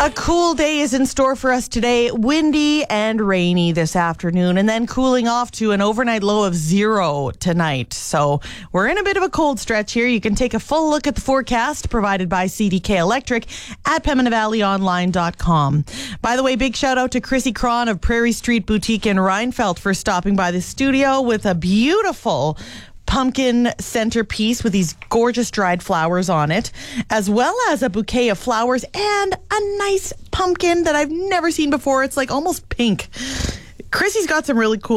A cool day is in store for us today. Windy and rainy this afternoon, and then cooling off to an overnight low of 0 tonight. So we're in a bit of a cold stretch here. You can take a full look at the forecast provided by CDK Electric at PembinaValleyOnline.com. By the way, big shout out to Chrissy Cron of Prairie Street Boutique in Rheinfeldt for stopping by the studio with a beautiful pumpkin centerpiece with these gorgeous dried flowers on it, as well as a bouquet of flowers and a nice pumpkin that I've never seen before. It's like almost pink. Chrissy's got some really cool